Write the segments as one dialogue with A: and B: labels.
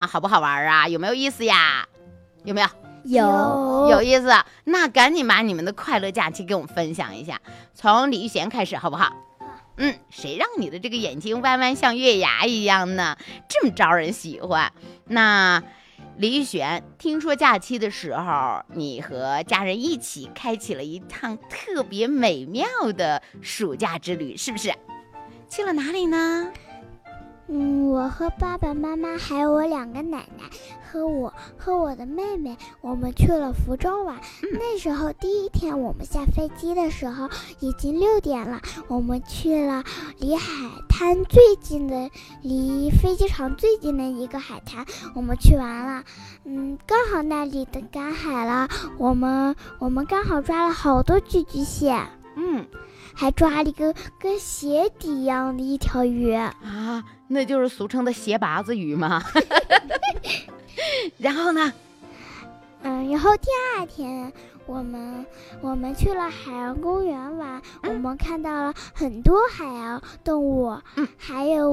A: 好不好玩啊？有没有意思呀？有没有？
B: 有
A: 意思。那赶紧把你们的快乐假期跟我们分享一下，从李玉贤开始好不好？谁让你的这个眼睛弯弯像月牙一样呢？这么招人喜欢。那李玉璇，听说假期的时候你和家人一起开启了一趟特别美妙的暑假之旅，是不是？去了哪里呢？
B: 我和爸爸妈妈还有我2个奶奶和我的妹妹，我们去了福州玩。那时候第一天我们下飞机的时候已经6点了，我们去了离飞机场最近的一个海滩，我们去玩了。刚好那里的赶海了，我们刚好抓了好多寄居蟹。还抓了一个跟鞋底一样的一条鱼
A: 啊，那就是俗称的鞋拔子鱼吗？然后呢？
B: 然后第2天我们去了海洋公园玩，我们看到了很多海洋动物，还有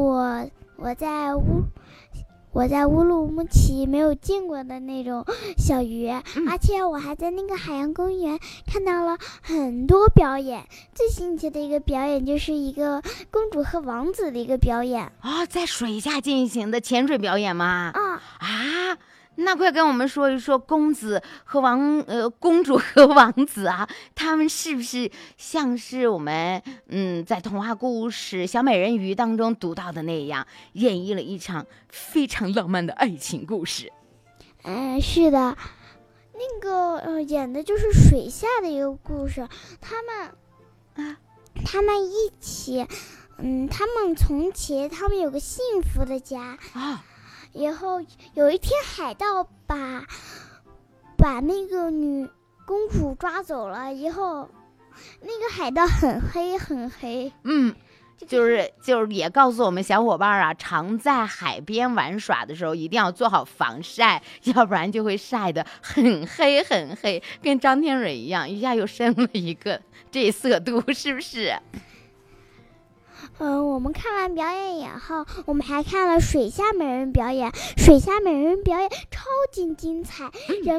B: 我在乌鲁木齐没有见过的那种小鱼，而且我还在那个海洋公园看到了很多表演。最新奇的一个表演就是一个公主和王子的一个表演
A: 在水下进行的潜水表演吗？那快跟我们说一说公主和王子啊，他们是不是像是我们在童话故事小美人鱼当中读到的那样，演绎了一场非常浪漫的爱情故事？
B: 是的，那个演的就是水下的一个故事。他们一起他们从前他们有个幸福的家然后有一天海盗把那个女公主抓走了，以后那个海盗很黑。
A: 就是也告诉我们小伙伴啊，常在海边玩耍的时候一定要做好防晒，要不然就会晒得很黑，跟张天蕊一样，一下又升了一个这色度，是不是？
B: 我们看完表演以后，我们还看了水下美人表演。水下美人表演超级精彩，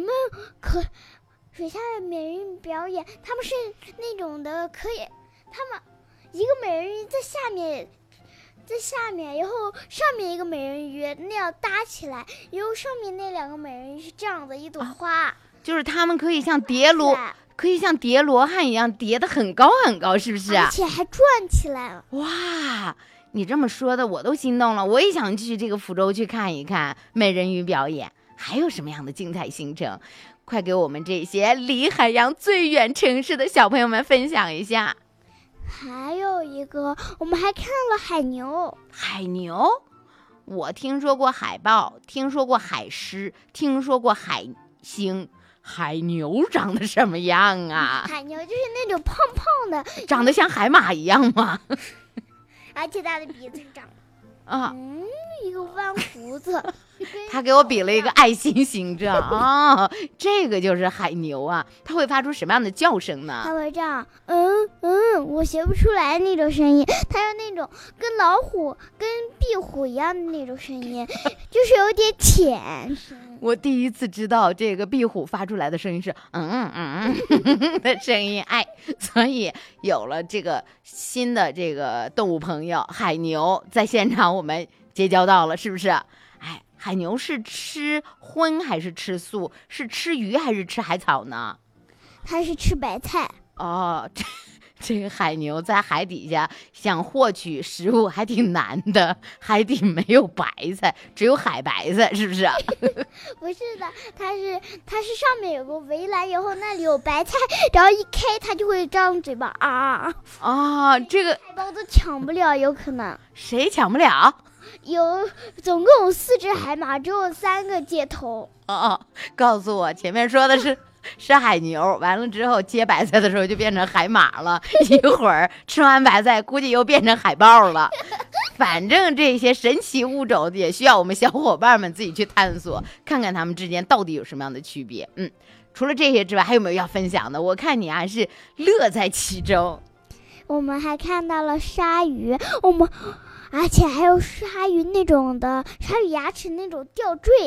B: 水下的美人表演，他们是那种的，他们一个美人鱼在下面，然后上面一个美人鱼那样搭起来，然后上面那2个美人鱼是这样的一朵花，
A: 就是他们可以像叠罗汉一样叠得很高，是不是？
B: 而且还转起来了。
A: 哇，你这么说的我都心动了，我也想去这个福州去看一看美人鱼表演。还有什么样的精彩行程？快给我们这些离海洋最远城市的小朋友们分享一下。
B: 还有一个，我们还看了海牛。
A: 海牛？我听说过海豹，听说过海狮，听说过海星。海牛长得什么样啊？
B: 海牛就是那种胖胖的，
A: 长得像海马一样吗？
B: 而且它的鼻子长一个弯胡子。
A: 他给我比了一个爱心形状这个就是海牛啊。它会发出什么样的叫声呢？
B: 它会这样我学不出来那种声音，它有那种跟老虎跟壁虎一样的那种声音，就是有点浅。
A: 我第一次知道这个壁虎发出来的声音是的声音，所以有了这个新的这个动物朋友海牛在现场我们结交到了，是不是？海牛是吃荤还是吃素？是吃鱼还是吃海草呢？
B: 它是吃白菜。
A: 这个海牛在海底下想获取食物还挺难的，海底没有白菜，只有海白菜，是不是？
B: 不是的，它是上面有个围栏，然后那里有白菜，然后一开它就会张嘴巴
A: 这个
B: 海豹都抢不了，有可能。
A: 谁抢不了？
B: 总共有4只海马，只有3个接头。
A: 告诉我，前面说的是海牛，完了之后接白菜的时候就变成海马了，一会儿吃完白菜估计又变成海豹了。反正这些神奇物种也需要我们小伙伴们自己去探索，看看它们之间到底有什么样的区别。除了这些之外，还有没有要分享的？我看你还是乐在其中。
B: 我们还看到了鲨鱼，而且还有鲨鱼那种的鲨鱼牙齿那种吊坠。